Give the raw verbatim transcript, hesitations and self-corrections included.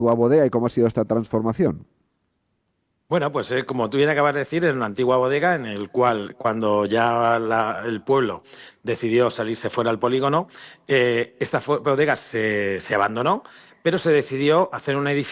antigua bodega y cómo ha sido esta transformación. Bueno, pues eh, como tú bien acabas de decir, en una antigua bodega en el cual cuando ya la- el pueblo decidió salirse fuera al polígono, eh, esta fue- bodega se, se abandonó, pero se decidió hacer un edificio